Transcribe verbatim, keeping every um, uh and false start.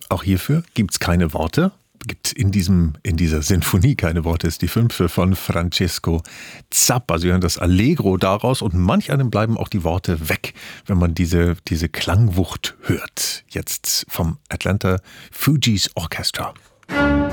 Auch hierfür gibt es keine Worte. Gibt in diesem, in dieser Sinfonie keine Worte, ist die fünfte von Francesco Zappa. Sie hören das Allegro daraus und manch einem bleiben auch die Worte weg, wenn man diese, diese Klangwucht hört. Jetzt vom Atlanta Fugees Orchestra.